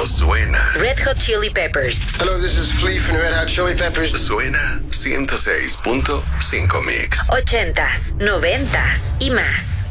suena. Red Hot Chili Peppers. Hello, this is Flea from Red Hot Chili Peppers. Suena 106.5 Mix. 80s, 90s y más.